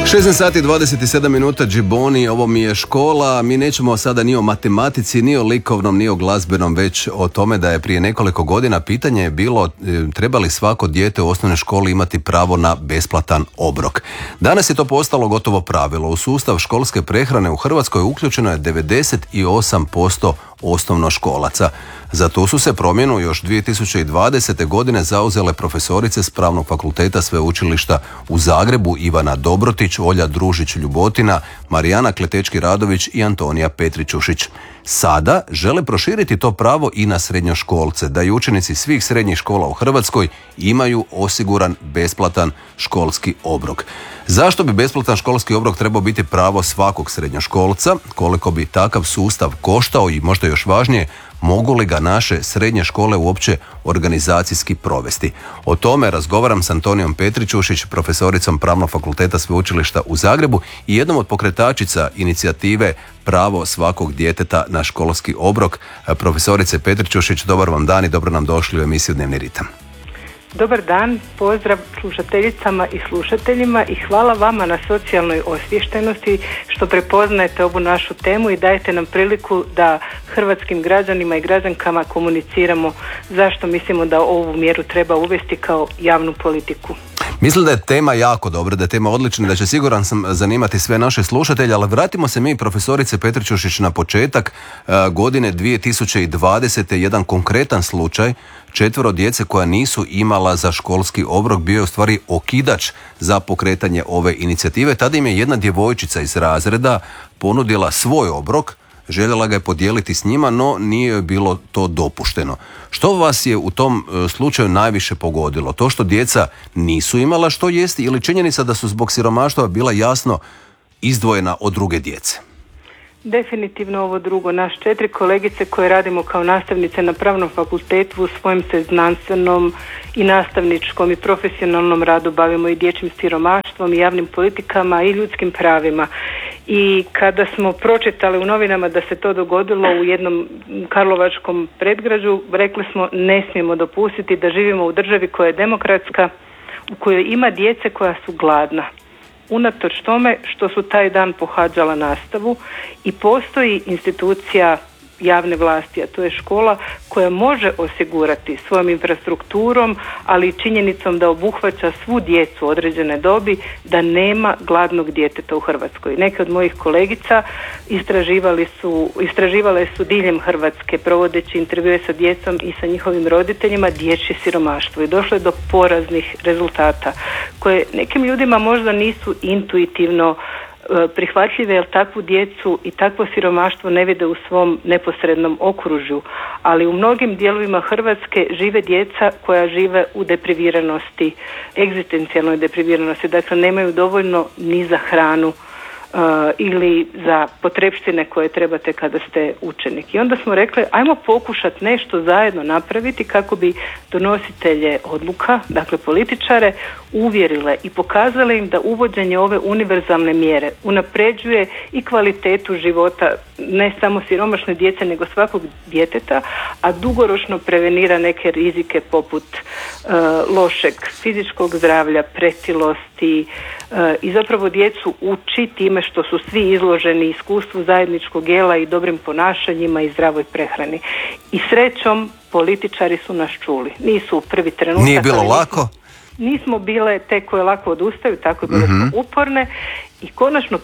16 sati 27 minuta Džiboni, ovo mi je škola. Mi nećemo sada ni o matematici, ni o likovnom, ni o glazbenom, već o tome da je prije nekoliko godina pitanje je bilo treba li svako dijete u osnovnoj školi imati pravo na besplatan obrok. Danas je to postalo gotovo pravilo. U sustav školske prehrane u Hrvatskoj uključeno je 98% osnovnoškolaca. Za tu su se promjenu još 2020. godine zauzele profesorice s Pravnog fakulteta Sveučilišta u Zagrebu Ivana Dobrotić, Olja Družić-Ljubotina, Marijana Kletečki-Radović i Antonija Petričušić. Sada žele proširiti to pravo i na srednjoškolce, da i učenici svih srednjih škola u Hrvatskoj imaju osiguran besplatan školski obrok. Zašto bi besplatan školski obrok trebao biti pravo svakog srednjoškolca? Koliko bi takav sustav koštao i možda još važnije, mogu li ga naše srednje škole uopće organizacijski provesti? O tome razgovaram s Antonijom Petričušić, profesoricom Pravnog fakulteta Sveučilišta u Zagrebu i jednom od pokretačica inicijative Pravo svakog djeteta na školski obrok. Profesorice Petričušić, dobar vam dan i dobro nam došli u emisiju Dnevni ritam. Dobar dan, pozdrav slušateljicama i slušateljima i hvala vama na socijalnoj osviještenosti što prepoznajete ovu našu temu i dajete nam priliku da hrvatskim građanima i građankama komuniciramo zašto mislimo da ovu mjeru treba uvesti kao javnu politiku. Mislim da je tema jako dobra, da je tema odlična, da će siguran sam zanimati sve naše slušatelje, ali vratimo se mi, profesorice Petričušić, na početak godine 2020. Jedan konkretan slučaj, 4 djece koja nisu imala za školski obrok bio je u stvari okidač za pokretanje ove inicijative. Tada im je jedna djevojčica iz razreda ponudila svoj obrok, željela ga je podijeliti s njima, no nije joj bilo to dopušteno. Što vas je u tom slučaju najviše pogodilo? To što djeca nisu imala što jesti ili činjenica da su zbog siromaštva bila jasno izdvojena od druge djece? Definitivno ovo drugo. Naš 4 kolegice koje radimo kao nastavnice na Pravnom fakultetu u svojem se znanstvenom i nastavničkom i profesionalnom radu bavimo i dječjim siromaštvom i javnim politikama i ljudskim pravima. I kada smo pročitali u novinama da se to dogodilo u jednom karlovačkom predgrađu, rekli smo ne smijemo dopustiti da živimo u državi koja je demokratska, u kojoj ima djece koja su gladna. Unatoč tome što su taj dan pohađala nastavu i postoji institucija javne vlasti, a to je škola koja može osigurati svojom infrastrukturom, ali i činjenicom da obuhvaća svu djecu određene dobi, da gladnog djeteta u Hrvatskoj. Neke od mojih kolegica istraživale su diljem Hrvatske, provodeći intervjue sa djecom i sa njihovim roditeljima, dječje siromaštvo i došlo je do poraznih rezultata koje nekim ljudima možda nisu intuitivno prihvatljive, jer takvu djecu i takvo siromaštvo ne vide u svom neposrednom okružju, ali u mnogim dijelovima Hrvatske žive djeca koja žive u depriviranosti, egzistencijalnoj depriviranosti, dakle nemaju dovoljno ni za hranu ili za potrepštine koje trebate kada ste učenik. I onda smo rekli, ajmo pokušati nešto zajedno napraviti kako bi donositelje odluka, dakle političare, uvjerile i pokazale im da uvođenje ove univerzalne mjere unapređuje i kvalitetu života ne samo siromašne djece nego svakog djeteta, a dugoročno prevenira neke rizike poput lošeg fizičkog zdravlja, pretilosti i zapravo djecu uči time što su svi izloženi iskustvu zajedničkog jela i dobrim ponašanjima i zdravoj prehrani. I srećom političari su nas čuli. Nisu u prvi trenutak. Nije bilo lako? Nismo bile te koje lako odustaju, tako bile smo uporne i konačno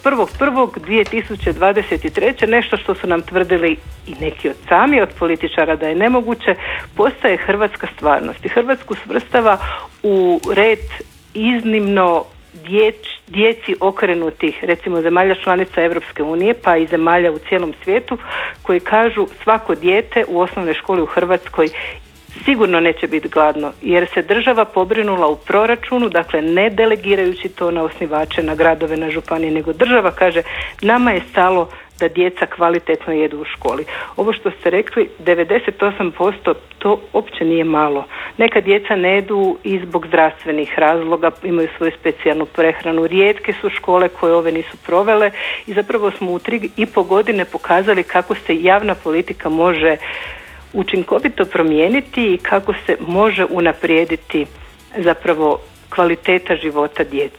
1.1.2023. nešto što su nam tvrdili i neki od sami od političara da je nemoguće, postaje hrvatska stvarnost. I Hrvatsku svrstava u red iznimno djeci okrenutih, recimo zemalja članica Europske unije, pa i zemalja u cijelom svijetu, koji kažu svako dijete u osnovnoj školi u Hrvatskoj sigurno neće biti gladno, jer se država pobrinula u proračunu, dakle ne delegirajući to na osnivače, na gradove, na županije, nego država kaže nama je stalo da djeca kvalitetno jedu u školi. Ovo što ste rekli, 98% to uopće nije malo. Neka djeca ne jedu i zbog zdravstvenih razloga, imaju svoju specijalnu prehranu. Rijetke su škole koje ove nisu provele i zapravo smo u 3,5 godine pokazali kako se javna politika može učinkovito promijeniti i kako se može unaprijediti zapravo kvaliteta života djece.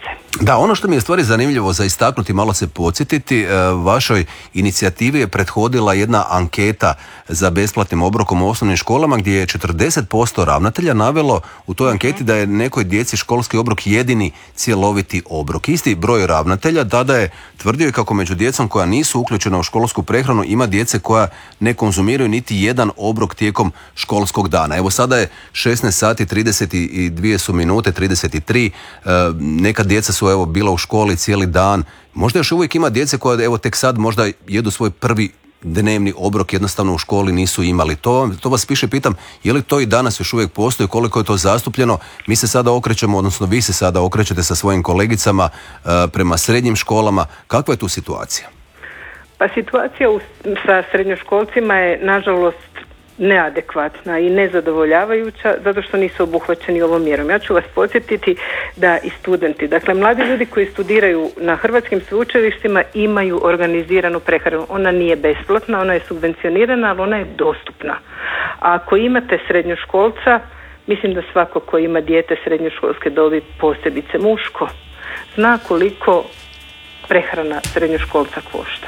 Da, ono što mi je stvari zanimljivo za istaknuti, malo se podsjetiti, vašoj inicijativi je prethodila jedna anketa za besplatnim obrokom u osnovnim školama gdje je 40% ravnatelja navelo u toj anketi da je nekoj djeci školski obrok jedini cjeloviti obrok. Isti broj ravnatelja tada je tvrdio i kako među djecom koja nisu uključena u školsku prehranu ima djece koja ne konzumiraju niti jedan obrok tijekom školskog dana. Evo sada je 16 sati 32 su minute, 33, neka djeca su evo bila u školi cijeli dan. Možda još uvijek ima djece koja evo tek sad možda jedu svoj prvi dnevni obrok, jednostavno u školi nisu imali. To vas piše, pitam, je li to i danas još uvijek postoji, koliko je to zastupljeno? Mi se sada okrećemo, odnosno vi se sada okrećete sa svojim kolegicama prema srednjim školama. Kakva je tu situacija? Pa situacija sa srednjoškolcima je nažalost neadekvatna i nezadovoljavajuća zato što nisu obuhvaćeni ovom mjerom. Ja ću vas podsjetiti da i studenti, dakle mladi ljudi koji studiraju na hrvatskim sveučilištima imaju organiziranu prehranu. Ona nije besplatna, ona je subvencionirana, ali ona je dostupna. A ako imate srednjoškolca, mislim da svako ko ima dijete srednjoškolske dobi, posebice muško, zna koliko prehrana srednjoškolca košta.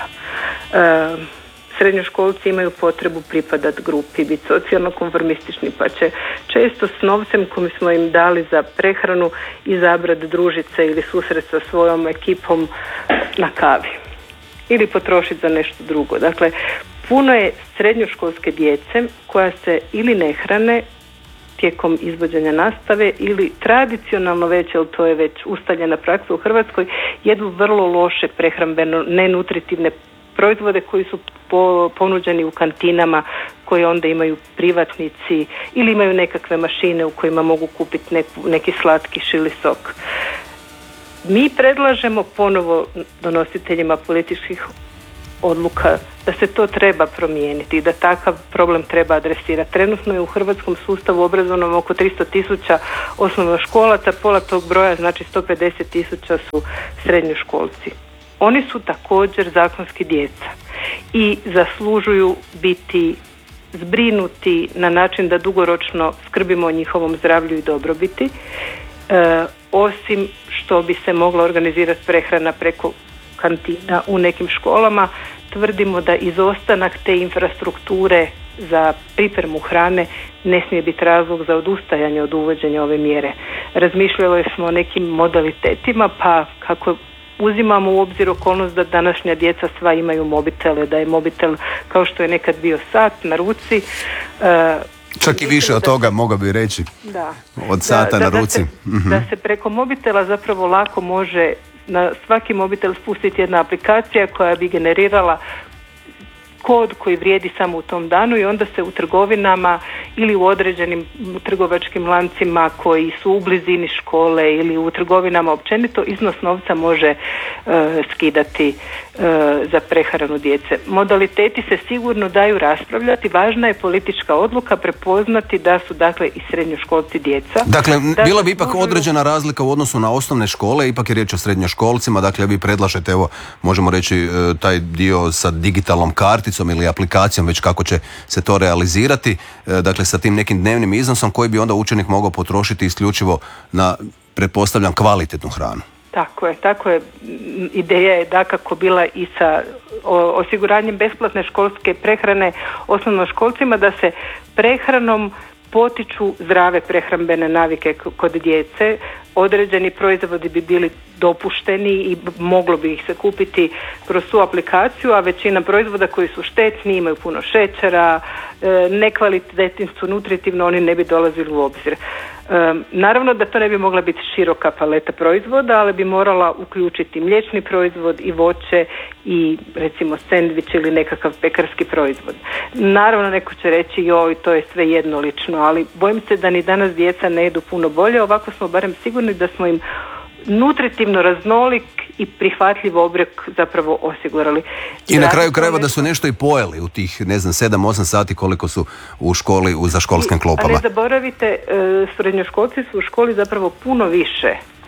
Srednjoškolci imaju potrebu pripadati grupi, biti socijalno konformistični, pa će često s novcem koji smo im dali za prehranu izabrati družice ili susret sa svojom ekipom na kavi ili potrošiti za nešto drugo. Dakle, puno je srednjoškolske djece koja se ili ne hrane tijekom izvođenja nastave ili tradicionalno već, jer to je već ustaljena praksa u Hrvatskoj, jedu vrlo loše prehrambeno nenutritivne proizvode koji su ponuđeni u kantinama koje onda imaju privatnici ili imaju nekakve mašine u kojima mogu kupiti neki slatkiš ili sok. Mi predlažemo ponovo donositeljima političkih odluka da se to treba promijeniti i da takav problem treba adresirati. Trenutno je u hrvatskom sustavu obrazovnom oko 300.000 osnovnoškolaca, pola tog broja, znači 150.000 su srednjoškolci. Oni su također zakonski djeca i zaslužuju biti zbrinuti na način da dugoročno skrbimo o njihovom zdravlju i dobrobiti. Osim što bi se mogla organizirati prehrana preko kantina u nekim školama, tvrdimo da izostanak te infrastrukture za pripremu hrane ne smije biti razlog za odustajanje od uvođenja ove mjere. Razmišljali smo o nekim modalitetima, pa kako uzimamo u obzir okolnost da današnja djeca sva imaju mobitele, da je mobitel kao što je nekad bio sat na ruci. Čak i više od toga, mogao bi reći, od sata na ruci. Da se preko mobitela zapravo lako može na svaki mobitel spustiti jedna aplikacija koja bi generirala kod koji vrijedi samo u tom danu i onda se u trgovinama ili u određenim trgovačkim lancima koji su u blizini škole ili u trgovinama općenito iznos novca može skidati za prehranu djece. Modaliteti se sigurno daju raspravljati, važna je politička odluka prepoznati da su dakle i srednjoškolci djeca. Dakle, bila bi ipak određena razlika u odnosu na osnovne škole, ipak je riječ o srednjoškolcima, dakle vi predlažete, evo možemo reći taj dio sa digitalnom karticom ili aplikacijom, već kako će se to realizirati, dakle sa tim nekim dnevnim iznosom koji bi onda učenik mogao potrošiti isključivo na, pretpostavljam, kvalitetnu hranu. Tako je. Ideja je dakako bila i sa osiguranjem besplatne školske prehrane osnovnoškolcima da se prehranom potiču zdrave prehrambene navike kod djece. Određeni proizvodi bi bili dopušteni i moglo bi ih se kupiti kroz tu aplikaciju, a većina proizvoda koji su štetni, imaju puno šećera, nekvalitetni su nutritivno, oni ne bi dolazili u obzir. Naravno da to ne bi mogla biti široka paleta proizvoda, ali bi morala uključiti mliječni proizvod i voće i recimo sendvič ili nekakav pekarski proizvod. Naravno neko će reći joj, to je sve jednolično, ali bojim se da ni danas djeca ne jedu puno bolje, ovako smo barem sigurni da smo im nutritivno raznolik i prihvatljiv obrok zapravo osigurali. I na kraju krajeva da su nešto i pojeli u tih, 7-8 sati koliko su u školi, za školskim klopama. A ne zaboravite, srednjoškolci su u školi zapravo puno više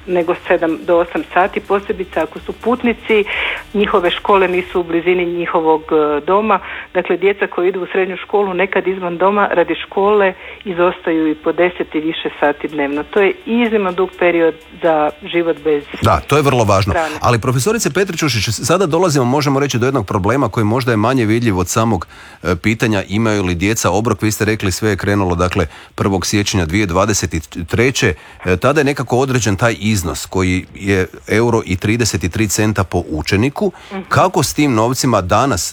nego 7 do 8 sati, posebice ako su putnici, njihove škole nisu u blizini njihovog doma. Dakle, djeca koji idu u srednju školu nekad izvan doma radi škole izostaju i po 10 i više sati dnevno. To je iznimno dug period za život bez Da, to je vrlo važno. hrane. Ali profesorice Petričušić, sada dolazimo, možemo reći, do jednog problema koji možda je manje vidljiv od samog pitanja imaju li djeca obrok. Vi ste rekli sve je krenulo, dakle, 1. siječnja 2023. Tada je nekako određen taj iznos koji je €1,33 po učeniku. Kako s tim novcima danas,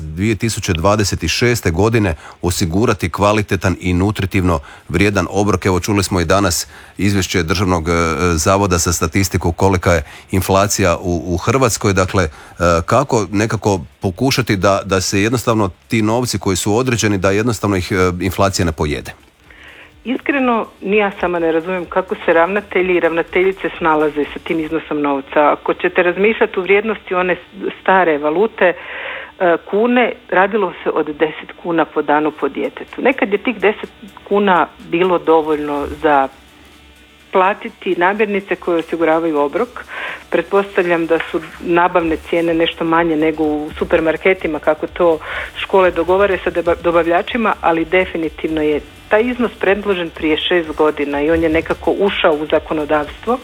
2026. godine, osigurati kvalitetan i nutritivno vrijedan obrok? Evo, čuli smo i danas izvješće Državnog zavoda za statistiku kolika je inflacija u Hrvatskoj. Dakle, kako nekako pokušati da se jednostavno ti novci koji su određeni, da jednostavno ih inflacija ne pojede? Iskreno, ni ja sama ne razumijem kako se ravnatelji i ravnateljice snalaze sa tim iznosom novca. Ako ćete razmišljati u vrijednosti one stare valute, kune, radilo se od 10 kuna po danu po djetetu. Nekad je tih 10 kuna bilo dovoljno za platiti namirnice koje osiguravaju obrok. Pretpostavljam da su nabavne cijene nešto manje nego u supermarketima, kako to škole dogovore sa dobavljačima, ali definitivno je taj iznos predložen prije 6 godina i on je nekako ušao u zakonodavstvo.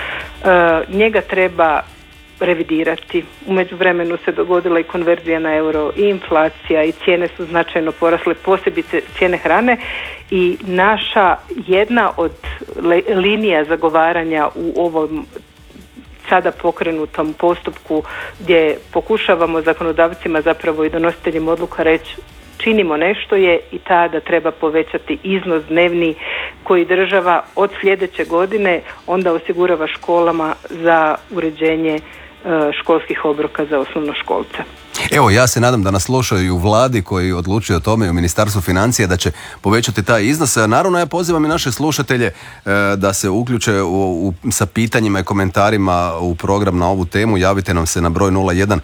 Njega treba revidirati. U međuvremenu se dogodila i konverzija na euro i inflacija i cijene su značajno porasle, posebice cijene hrane, i naša jedna od linija zagovaranja u ovom sada pokrenutom postupku gdje pokušavamo zakonodavcima zapravo i donositeljima odluka reći činimo nešto je i ta da treba povećati iznos dnevni koji država od sljedeće godine onda osigurava školama za uređenje školskih obroka za osnovnoškolce. Evo, ja se nadam da nas slušaju i u vladi koji odlučuju o tome i u Ministarstvu financija da će povećati taj iznos. Naravno, ja pozivam i naše slušatelje da se uključe sa pitanjima i komentarima u program na ovu temu. Javite nam se na broj 01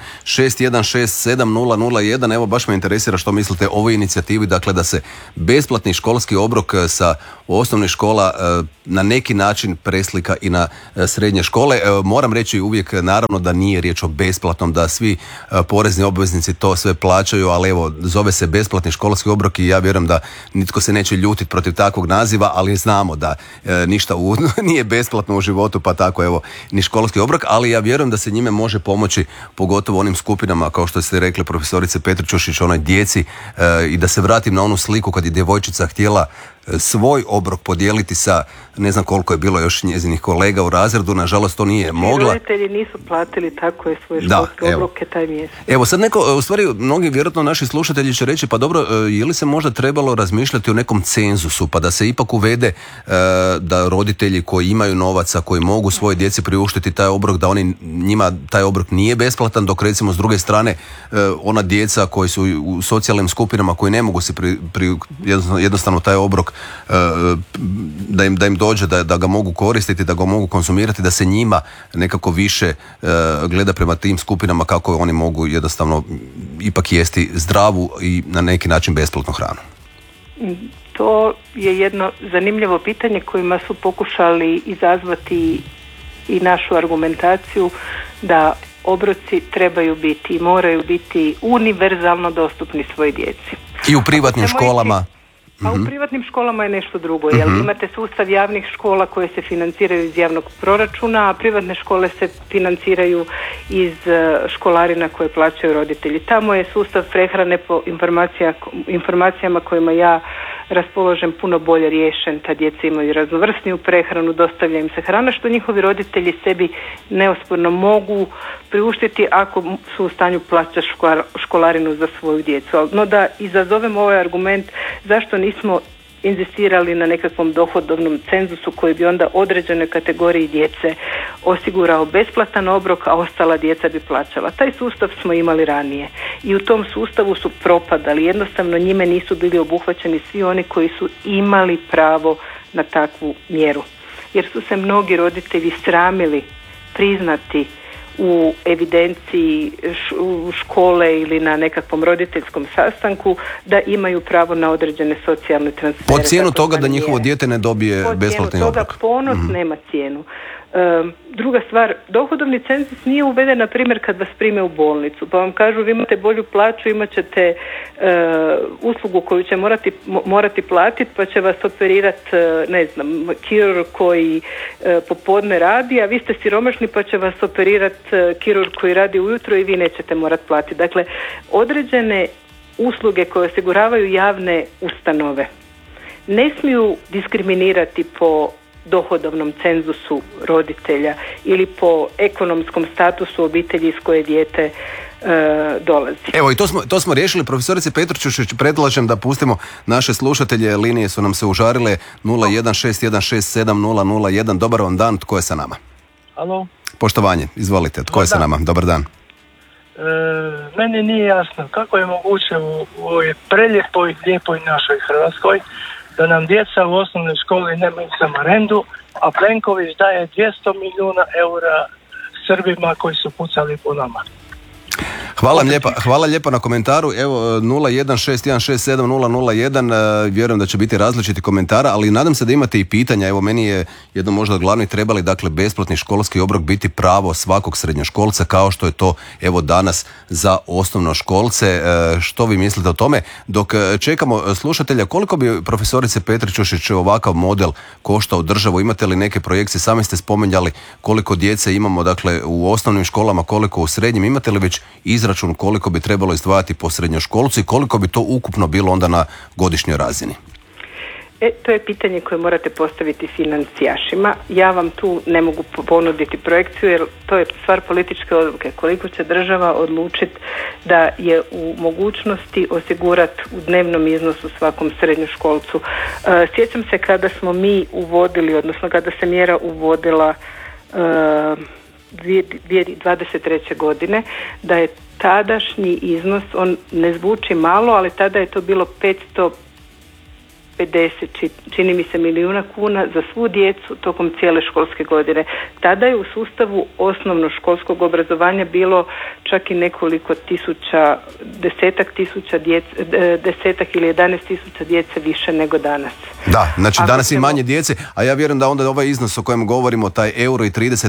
6167 001. Evo, baš me interesira što mislite o ovoj inicijativi, dakle da se besplatni školski obrok sa osnovnih škola na neki način preslika i na srednje škole. Moram reći uvijek, naravno, da nije riječ o besplatnom, da svi porezni obveznici to sve plaćaju, ali evo, zove se besplatni školski obrok i ja vjerujem da nitko se neće ljutiti protiv takvog naziva, ali znamo da ništa nije besplatno u životu, pa tako evo ni školski obrok, ali ja vjerujem da se njime može pomoći pogotovo onim skupinama, kao što ste rekli profesorice Petričušić, onoj djeci, i da se vratim na onu sliku kad je djevojčica htjela svoj obrok podijeliti sa ne znam koliko je bilo još njezinih kolega u razredu, nažalost to nije mogla. Roditelji nisu platili tako je svoje školske obroke taj mjesec. Evo sad neko, u stvari mnogi vjerojatno naši slušatelji će reći pa dobro, je li se možda trebalo razmišljati o nekom cenzusu pa da se ipak uvede da roditelji koji imaju novaca, koji mogu svoje djeci priuštiti taj obrok, da njima taj obrok nije besplatan, dok recimo s druge strane ona djeca koji su u socijalnim skupinama koji ne mogu se jednostavno taj obrok da im dođe, da ga mogu koristiti, da ga mogu konzumirati, da se njima nekako više gleda prema tim skupinama kako oni mogu jednostavno ipak jesti zdravu i na neki način besplatnu hranu. To je jedno zanimljivo pitanje kojima su pokušali izazvati i našu argumentaciju da obroci trebaju biti i moraju biti univerzalno dostupni svojoj djeci. I u privatnim školama? A u privatnim školama je nešto drugo, jer imate sustav javnih škola koje se financiraju iz javnog proračuna, a privatne škole se financiraju iz školarina koje plaćaju roditelji. Tamo je sustav prehrane po informacijama kojima ja raspoložen puno bolje riješen. Ta djeca imaju raznovrsniju prehranu, dostavlja im se hrana što njihovi roditelji sebi neosporno mogu priuštiti ako su u stanju plaćati školarinu za svoju djecu. No da izazovemo ovaj argument zašto nismo inzistirali na nekakvom dohodovnom cenzusu koji bi onda određenoj kategoriji djece osigurao besplatan obrok, a ostala djeca bi plaćala. Taj sustav smo imali ranije i u tom sustavu su propadali. Jednostavno njime nisu bili obuhvaćeni svi oni koji su imali pravo na takvu mjeru. Jer su se mnogi roditelji sramili priznati u evidenciji škole ili na nekakvom roditeljskom sastanku da imaju pravo na određene socijalne transfere. Po cijenu toga da njihovo dijete ne dobije besplatni obrok. Po cijenu toga ponos nema cijenu. Druga stvar, dohodovni cenzus nije uveden na primjer kad vas prime u bolnicu, pa vam kažu vi imate bolju plaću, imat ćete uslugu koju će morati platiti, pa će vas operirati, ne znam, kirurg koji popodne radi, a vi ste siromašni pa će vas operirati kirurg koji radi ujutro i vi nećete morati platiti. Dakle, određene usluge koje osiguravaju javne ustanove ne smiju diskriminirati po dohodovnom cenzusu roditelja ili po ekonomskom statusu obitelji iz koje dijete dolazi. Evo i to smo riješili. Profesorice Petrušić, predlažem da pustimo naše slušatelje, linije su nam se užarile 016167001. Dobar vam dan, tko je sa nama? Alo? Poštovanje, izvolite, tko je sa nama? Dobar dan. Meni nije jasno kako je moguće u ovoj prelijepoj, lijepoj našoj Hrvatskoj da nam djeca u osnovnoj školi nemaju za marendu, a Plenković daje 200 milijuna eura Srbima koji su pucali po nama. Hvala lijepa na komentaru. Evo 016167001, vjerujem da će biti različiti komentara, ali nadam se da imate i pitanja. Evo meni je jedno možda od glavnih trebali, dakle, besplatni školski obrok biti pravo svakog srednjoškolca kao što je to evo danas za osnovnoškolce. Što vi mislite o tome? Dok čekamo slušatelja, koliko bi profesorice Petrušić ovakav model koštao državu? Imate li neke projekcije? Sami ste spominjali koliko djece imamo, dakle, u osnovnim školama, koliko u srednjim. Imate li već izračun koliko bi trebalo izdvajati po srednjoškolcu i koliko bi to ukupno bilo onda na godišnjoj razini? To je pitanje koje morate postaviti financijašima. Ja vam tu ne mogu ponuditi projekciju jer to je stvar političke odluke. Koliko će država odlučiti da je u mogućnosti osigurati u dnevnom iznosu svakom srednjoškolcu. Sjećam se kada smo mi uvodili, odnosno kada se mjera uvodila 2023. godine, da je tadašnji iznos, on ne zvuči malo, ali tada je to bilo 550, čini mi se, milijuna kuna za svu djecu tokom cijele školske godine. Tada je u sustavu osnovnoškolskog obrazovanja bilo čak i nekoliko tisuća, desetak ili 11 tisuća djece više nego danas. Da, znači danas i manje djece, a ja vjerujem da onda ovaj iznos o kojem govorimo, taj euro i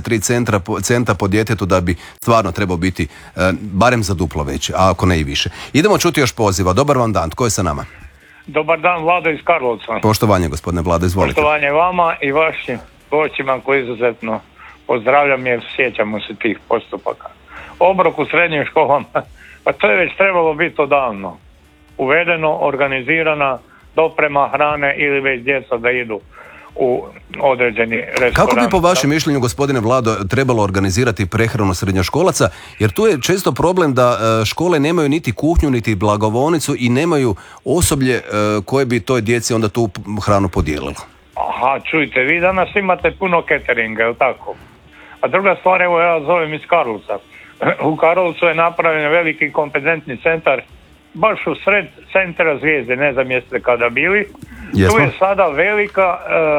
33 centa po djetetu, da bi stvarno trebao biti barem za duplo veći, a ako ne i više. Idemo čuti još poziva. Dobar vam dan, tko je sa nama? Dobar dan, Vlado iz Karlovca. Poštovanje, gospodine Vlado, izvolite. Poštovanje vama i vašim goćima koji izuzetno pozdravljam jer sjećamo se tih postupaka. Obrok u srednjim školama, pa to je već trebalo biti odavno. Uvedeno, organizirana doprema hrane ili već djeca da idu u određeni restoran. Kako bi po vašem mišljenju, gospodine Vlado, trebalo organizirati prehranu srednjoškolaca? Jer tu je često problem da škole nemaju niti kuhnju, niti blagovonicu i nemaju osoblje koje bi toj djeci onda tu hranu podijelilo. Aha, čujte, vi danas imate puno cateringa, je tako? A druga stvar, evo ja zovem iz Karlovca. U Karlovcu je napravljen veliki kompetentni centar, baš u sred centra Zvijezde, ne znam jeste kada bili. Jesmo. Tu je sada velika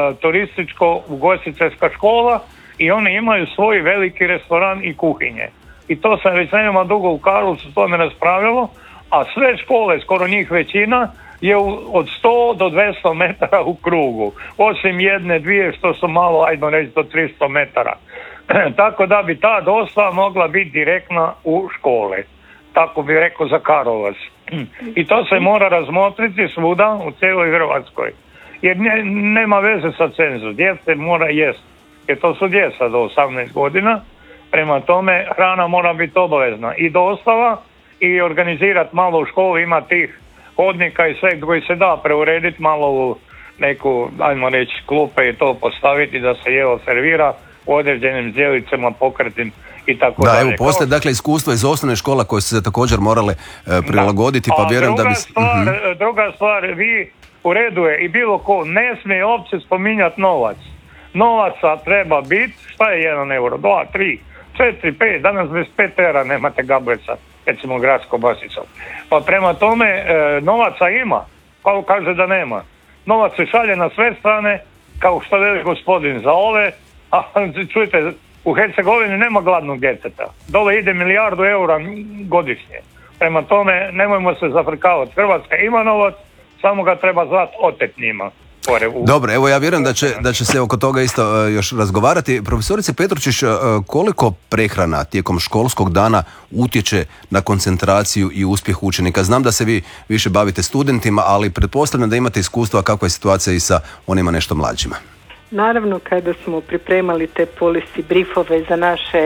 turističko-ugostiteljska škola i oni imaju svoj veliki restoran i kuhinje. I to sam već nema dugo u Karlovcu to ne raspravljalo, a sve škole, skoro njih većina, je od 100 do 200 metara u krugu. Osim jedne, dvije što su malo, ajmo reći, do 300 metara. Tako da bi ta dostava mogla biti direktna u škole. Tako bi rekao za Karlovac. I to se mora razmotriti svuda u cijeloj Hrvatskoj. Jer nema veze sa cenzusom. Djece mora jest. Jer to su djeca do 18 godina. Prema tome hrana mora biti obavezna. I dostava i organizirati malo u školi, ima tih hodnika i sve koji se da preurediti malo u neku, ajmo reći, klupe i to postaviti da se jelo servira u određenim zdjelicama pokretnim i tako da, dalje. evo, postoje dakle iskustva iz osnovne škola koje su se također morale prilagoditi, pa vjerujem da bi... Druga stvar, vi u redu je i bilo ko ne smije uopće spominjati novac. Novaca treba biti, šta je 1 euro, 2, 3, 4, 5, danas bez 5 eura nemate gableca, recimo gradsko basicom. Pa prema tome novaca ima, kao kaže da nema. Novac se šalje na sve strane, kao što veli gospodin za ove, a čujte, u Hercegovini nema gladnog djeteta. Dole ide 1 milijardu eura godišnje. Prema tome, nemojmo se zafrkavati. Hrvatska ima novac, samo ga treba zvati otet njima. Dobro, evo ja vjerujem da će se oko toga isto još razgovarati. Profesorice Petrušić, koliko prehrana tijekom školskog dana utječe na koncentraciju i uspjeh učenika? Znam da se vi više bavite studentima, ali pretpostavljam da imate iskustva kakva je situacija i sa onima nešto mlađima. Naravno, kada smo pripremali te policy briefove za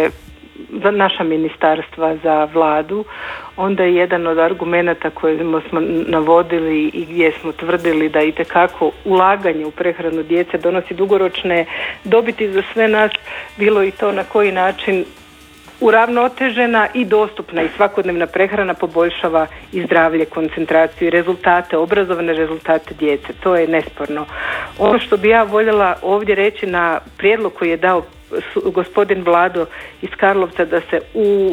naša ministarstva, za vladu, onda je jedan od argumenata koje smo navodili i gdje smo tvrdili da itekako ulaganje u prehranu djece donosi dugoročne dobiti za sve nas, bilo i to na koji način uravnotežena i dostupna i svakodnevna prehrana poboljšava i zdravlje, koncentraciju i rezultate, obrazovne rezultate djece. To je nesporno. Ono što bi ja voljela ovdje reći na prijedlog koji je dao gospodin Vlado iz Karlovca, da se u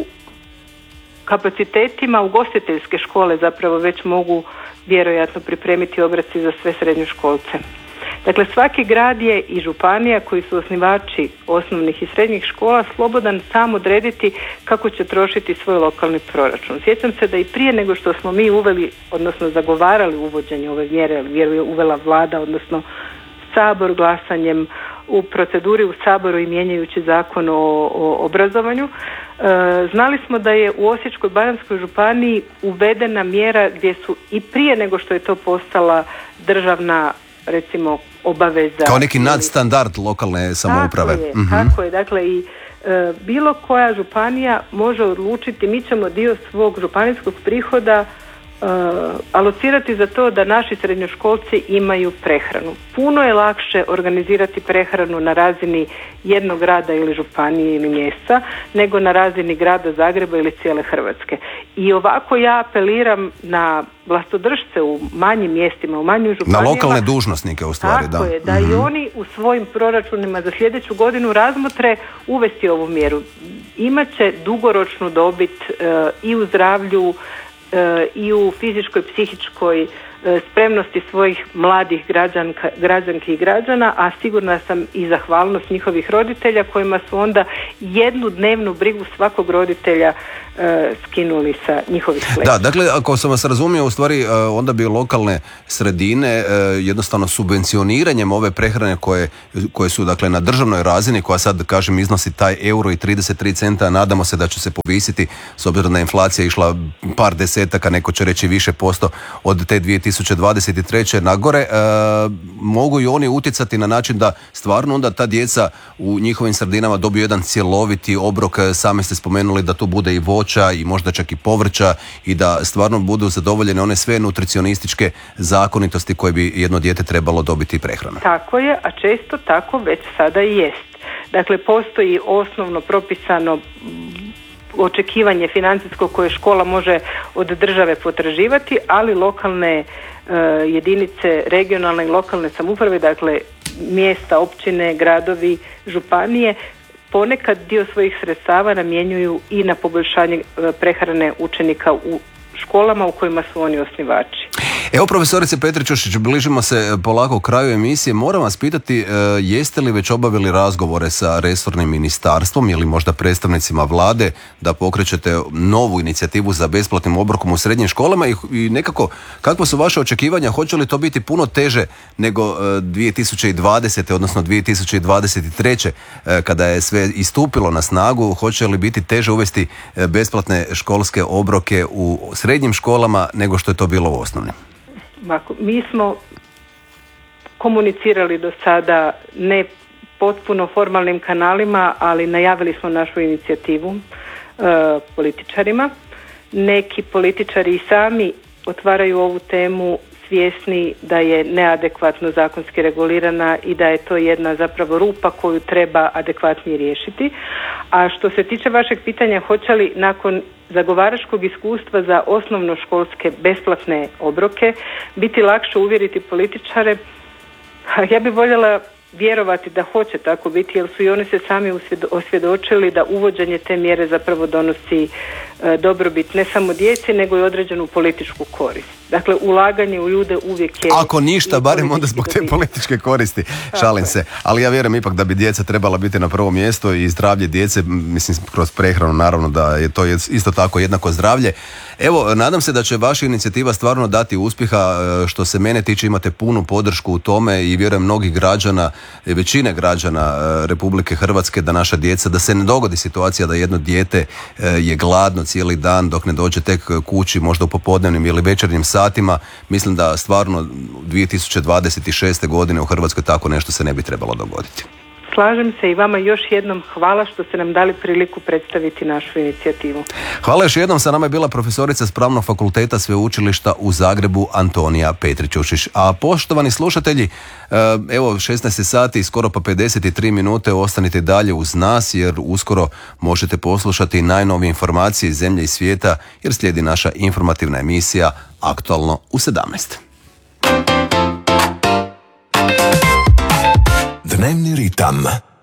kapacitetima ugostiteljske škole zapravo već mogu vjerojatno pripremiti obroci za sve srednjoškolce. Dakle, svaki grad je i županija koji su osnivači osnovnih i srednjih škola slobodan sam odrediti kako će trošiti svoj lokalni proračun. Sjećam se da i prije nego što smo mi uveli, odnosno zagovarali uvođenje ove mjere, jer je uvela vlada, odnosno Sabor glasanjem u proceduri u Saboru i mijenjajući zakon o obrazovanju, znali smo da je u Osječko-baranjskoj županiji uvedena mjera gdje su i prije nego što je to postala državna, recimo, obaveza. Kao neki nadstandard lokalne samouprave. Tako je. Dakle, i bilo koja županija može odlučiti, mi ćemo dio svog županijskog prihoda alocirati za to da naši srednjoškolci imaju prehranu. Puno je lakše organizirati prehranu na razini jednog grada ili županije ili mjesta nego na razini grada Zagreba ili cijele Hrvatske. I ovako ja apeliram na vlastodržce u manjim mjestima, u manjim županijama. Na lokalne dužnosnike u stvari, tako je, da i oni u svojim proračunima za sljedeću godinu razmotre uvesti ovu mjeru. Imaće dugoročnu dobit i u zdravlju i u fizičkoj, psihičkoj spremnosti svojih mladih građanki i građana, a sigurna sam i zahvalnost njihovih roditelja kojima su onda jednu dnevnu brigu svakog roditelja skinuli sa njihovih pleća. Da, dakle, ako sam vas razumio, u stvari onda bi lokalne sredine jednostavno subvencioniranjem ove prehrane koje su dakle na državnoj razini, koja sad kažem iznosi taj €1,33, nadamo se da će se povisiti s obzirom da je inflacija išla par desetaka, neko će reći više posto od te 2023. nagore, mogu i oni utjecati na način da stvarno onda ta djeca u njihovim sredinama dobiju jedan cjeloviti obrok. Sami ste spomenuli da tu bude i voća i možda čak i povrća i da stvarno budu zadovoljene one sve nutricionističke zakonitosti koje bi jedno dijete trebalo dobiti prehranu. Tako je, a često tako već sada i jest. Dakle, postoji osnovno propisano očekivanje financijsko koje škola može od države potraživati, ali lokalne jedinice, regionalne i lokalne samouprave, dakle mjesta, općine, gradovi, županije, ponekad dio svojih sredstava namjenjuju i na poboljšanje prehrane učenika u školama u kojima su oni osnivači. Evo, profesorice Petrušić, bližimo se polako kraju emisije. Moram vas pitati, jeste li već obavili razgovore sa resornim ministarstvom ili možda predstavnicima vlade da pokrećete novu inicijativu za besplatnim obrokom u srednjim školama i nekako, kakva su vaše očekivanja? Hoće li to biti puno teže nego 2020. odnosno 2023. kada je sve istupilo na snagu? Hoće li biti teže uvesti besplatne školske obroke u srednjim školama nego što je to bilo u osnovnim? Mi smo komunicirali do sada ne potpuno formalnim kanalima, ali najavili smo našu inicijativu političarima. Neki političari i sami otvaraju ovu temu svjesni da je neadekvatno zakonski regulirana i da je to jedna zapravo rupa koju treba adekvatnije riješiti. A što se tiče vašeg pitanja, hoće li nakon zagovaračkog iskustva za osnovnoškolske besplatne obroke biti lakše uvjeriti političare, ja bih voljela vjerovati da hoće tako biti, jer su i oni se sami osvjedočili da uvođenje te mjere zapravo donosi dobrobit ne samo djeci, nego i određenu političku korist. Dakle, ulaganje u ljude uvijek je... Ako ništa, barem onda zbog te političke koristi. Šalim se. Ali ja vjerujem ipak da bi djeca trebala biti na prvo mjesto i zdravlje djece, mislim kroz prehranu naravno da je to isto tako jednako zdravlje. Evo, nadam se da će vaša inicijativa stvarno dati uspjeha. Što se mene tiče, imate punu podršku u tome i vjerujem mnogih građana, većine građana Republike Hrvatske, da naša djeca, da se ne dogodi situacija da jedno dijete je gladno cijeli dan dok ne dođe tek kući, možda u popodnevnim ili večernjim satima. Mislim da stvarno 2026. godine u Hrvatskoj tako nešto se ne bi trebalo dogoditi. Slažem se i vama još jednom hvala što ste nam dali priliku predstaviti našu inicijativu. Hvala još jednom, sa nama je bila profesorica s Pravnog fakulteta Sveučilišta u Zagrebu Antonija Petrićušić. A poštovani slušatelji, evo 16 sati, skoro pa 53 minute, ostanite dalje uz nas jer uskoro možete poslušati najnovije informacije iz zemlje i svijeta jer slijedi naša informativna emisija Aktualno u 17. Dnevni ritam.